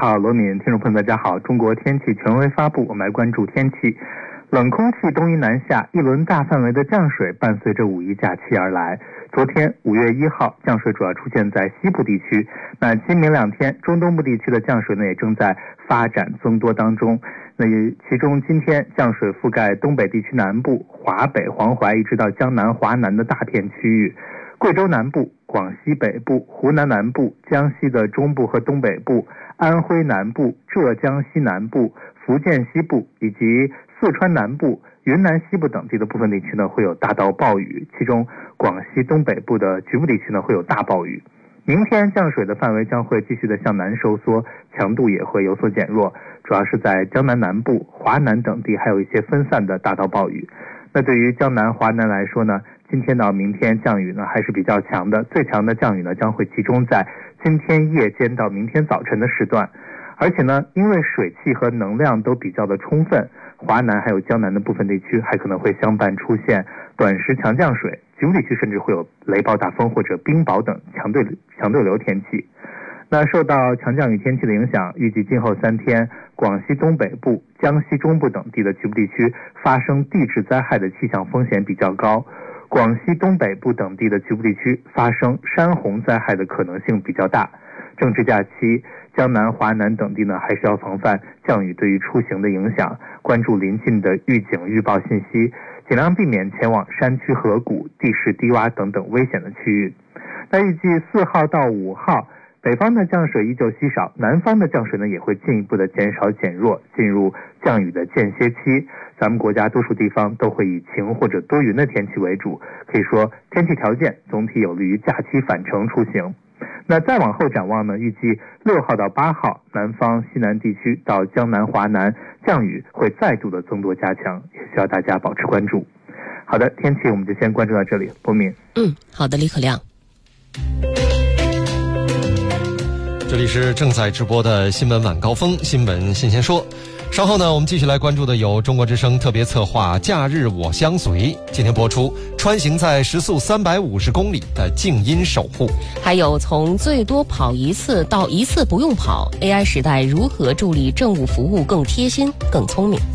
浩、罗敏，听众朋友大家好。中国天气权威发布，我们来关注天气。冷空气东移南下，一轮大范围的降水伴随着五一假期而来。昨天5月1号，降水主要出现在西部地区。那今明两天，中东部地区的降水呢也正在发展增多当中。那其中今天降水覆盖东北地区南部、华北、黄淮一直到江南、华南的大片区域。贵州南部、广西北部、湖南南部、江西的中部和东北部、安徽南部、浙江西南部、福建西部以及四川南部、云南西部等地的部分地区呢会有大到暴雨，其中广西东北部的局部地区呢会有大暴雨。明天降水的范围将会继续的向南收缩，强度也会有所减弱，主要是在江南南部、华南等地还有一些分散的大到暴雨。那对于江南、华南来说呢，今天到明天降雨呢还是比较强的，最强的降雨呢将会集中在今天夜间到明天早晨的时段。而且呢，因为水汽和能量都比较的充分，华南还有江南的部分地区还可能会相伴出现短时强降水，局部地区甚至会有雷暴大风或者冰雹等强对流天气。那受到强降雨天气的影响，预计今后3天，广西东北部、江西中部等地的局部地区发生地质灾害的气象风险比较高，广西东北部等地的局部地区发生山洪灾害的可能性比较大。正值假期，江南、华南等地呢还是要防范降雨对于出行的影响，关注临近的预警预报信息，尽量避免前往山区河谷、地势低洼等等危险的区域。那预计4号到5号，北方的降水依旧稀少，南方的降水呢也会进一步的减少减弱，进入降雨的间歇期。咱们国家多数地方都会以晴或者多云的天气为主，可以说天气条件总体有利于假期返程出行。那再往后展望呢，预计6号到8号，南方西南地区到江南、华南降雨会再度的增多加强，也需要大家保持关注。好的，天气我们就先关注到这里。波敏。 好的，李可亮。 这里是正在直播的新闻晚高峰，新闻新鲜说。稍后呢，我们继续来关注的有中国之声特别策划《假日我相随》，今天播出穿行在时速350公里的静音守护， 还有从最多跑1次到1次不用跑， AI 时代如何助力政务服务更贴心、更聪明。